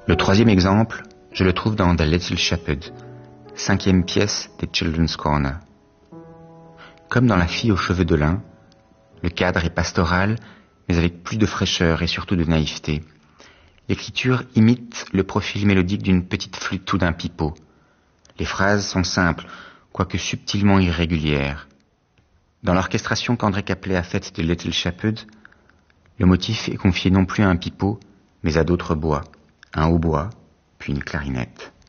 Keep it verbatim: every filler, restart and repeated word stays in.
Le troisième exemple, je le trouve dans The Little Shepherd, cinquième pièce des Children's Corner. Comme dans La fille aux cheveux de lin, le cadre est pastoral, mais avec plus de fraîcheur et surtout de naïveté. L'écriture imite le profil mélodique d'une petite flûte ou d'un pipeau. Les phrases sont simples, quoique subtilement irrégulières. Dans l'orchestration qu'André Caplet a faite de Little Shepherd, le motif est confié non plus à un pipeau, mais à d'autres bois, un hautbois, puis une clarinette.